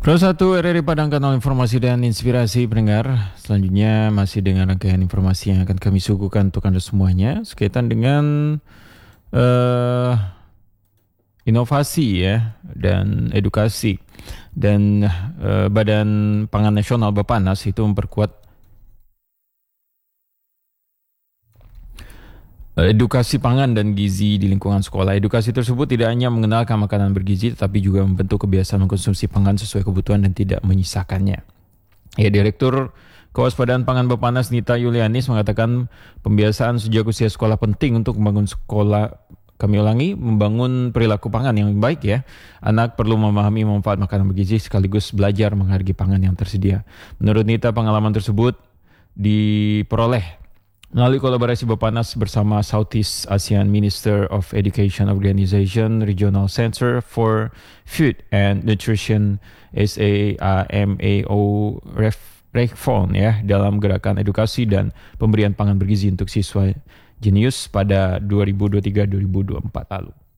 Pro 1 RRI Padang, Kanal Informasi dan Inspirasi pendengar. Selanjutnya masih dengan rangkaian informasi yang akan kami suguhkan untuk Anda semuanya sekaitan dengan eh, inovasi ya dan edukasi. Dan Badan Pangan Nasional Bappenas itu memperkuat edukasi pangan dan gizi di lingkungan sekolah. Edukasi tersebut tidak hanya mengenalkan makanan bergizi, tetapi juga membentuk kebiasaan mengkonsumsi pangan sesuai kebutuhan dan tidak menyisakannya. Ya, Direktur Kewaspadaan Pangan Bappenas Nita Yulianis mengatakan pembiasaan sejak usia sekolah penting untuk membangun sekolah. Kami ulangi, membangun perilaku pangan yang baik ya. Anak perlu memahami manfaat makanan bergizi sekaligus belajar menghargai pangan yang tersedia. Menurut Nita, pengalaman tersebut diperoleh melalui kolaborasi Bappenas bersama Southeast Asian Minister of Education Organization Regional Center for Food and Nutrition SAMAO Reform ya dalam gerakan edukasi dan pemberian pangan bergizi untuk siswa jenius pada 2023-2024 lalu.